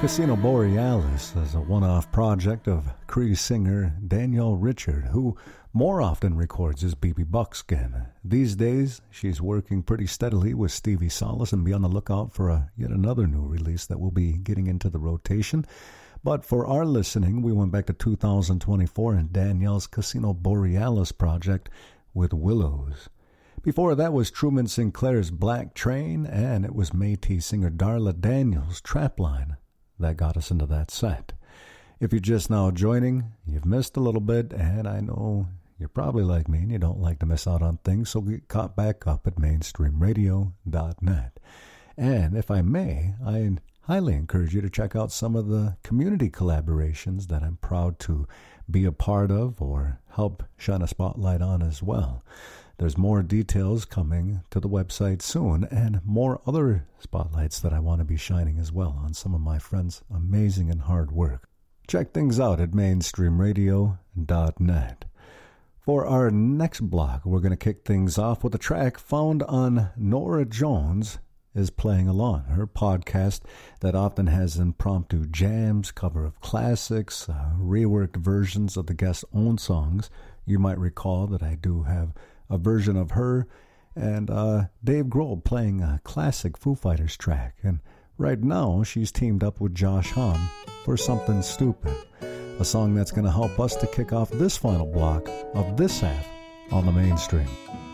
Casino Borealis is a one-off project of Cree singer Danielle Richard, who more often records as BB Buckskin. These days, she's working pretty steadily with Stevie Salas, and be on the lookout for yet another new release that will be getting into the rotation. But for our listening, we went back to 2024 and Danielle's Casino Borealis project with Willows. Before that was Truman Sinclair's Black Train, and it was Métis singer Darla Daniels' Trapline that got us into that set. If you're just now joining, you've missed a little bit, and I know you're probably like me and you don't like to miss out on things, so get caught back up at mainstreamradio.net. And if I may, I highly encourage you to check out some of the community collaborations that I'm proud to be a part of or help shine a spotlight on as well. There's more details coming to the website soon, and more other spotlights that I want to be shining as well on some of my friends' amazing and hard work. Check things out at mainstreamradio.net. For our next block, we're going to kick things off with a track found on Nora Jones is Playing Along, her podcast that often has impromptu jams, cover of classics, reworked versions of the guest's own songs. You might recall that I do have a version of her and Dave Grohl playing a classic Foo Fighters track. And right now, she's teamed up with Josh Homme for Something Stupid, a song that's going to help us to kick off this final block of this half on the Mainstream.